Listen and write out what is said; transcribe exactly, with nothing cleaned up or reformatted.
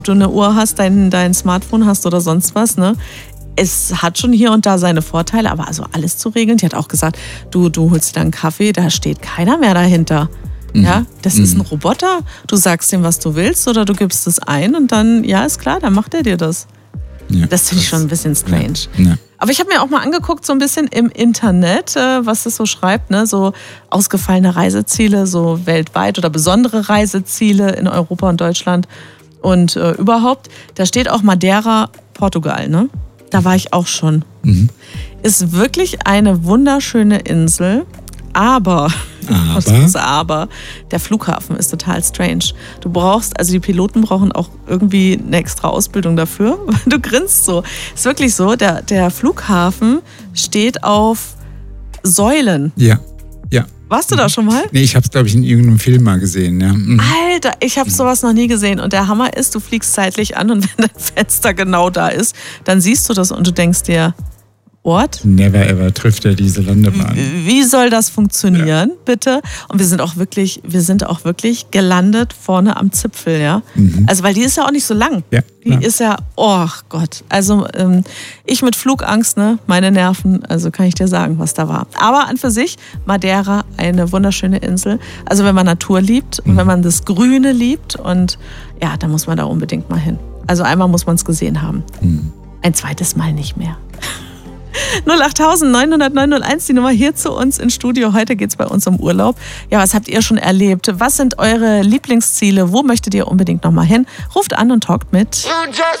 du eine Uhr hast, dein, dein Smartphone hast oder sonst was, ne? Es hat schon hier und da seine Vorteile, aber also alles zu regeln. Die hat auch gesagt, du, du holst dir dann einen Kaffee, da steht keiner mehr dahinter. Mhm. Ja, das mhm. ist ein Roboter. Du sagst ihm, was du willst oder du gibst es ein und dann, ja, ist klar, dann macht er dir das. Ja, das finde ich schon ein bisschen strange. Ja, ja. Aber ich habe mir auch mal angeguckt, so ein bisschen im Internet, was es so schreibt, ne? So ausgefallene Reiseziele, so weltweit oder besondere Reiseziele in Europa und Deutschland und äh, überhaupt. Da steht auch Madeira, Portugal, ne? Da war ich auch schon. Mhm. Ist wirklich eine wunderschöne Insel, aber, aber. was ist aber, der Flughafen ist total strange. Du brauchst, also die Piloten brauchen auch irgendwie eine extra Ausbildung dafür. Du grinst so. Ist wirklich so, der, der Flughafen steht auf Säulen. Ja, ja. Warst du da schon mal? Nee, ich habe es, glaube ich, in irgendeinem Film mal gesehen. Ja. Mhm. Alter, ich habe sowas noch nie gesehen. Und der Hammer ist, du fliegst zeitlich an und wenn dein Fenster genau da ist, dann siehst du das und du denkst dir, What? Never ever trifft er diese Landebahn. Wie soll das funktionieren, ja. bitte? Und wir sind auch wirklich, wir sind auch wirklich gelandet vorne am Zipfel, ja. Mhm. Also weil die ist ja auch nicht so lang. Ja, die ja. ist ja, oh Gott. Also ähm, ich mit Flugangst, ne, meine Nerven, also kann ich dir sagen, was da war. Aber an für sich, Madeira, eine wunderschöne Insel. Also wenn man Natur liebt mhm. und wenn man das Grüne liebt und ja, dann muss man da unbedingt mal hin. Also einmal muss man es gesehen haben. Mhm. Ein zweites Mal nicht mehr. null acht neun null null neun null eins, die Nummer hier zu uns ins Studio. Heute geht es bei uns um Urlaub. Ja, was habt ihr schon erlebt? Was sind eure Lieblingsziele? Wo möchtet ihr unbedingt noch mal hin? Ruft an und talkt mit.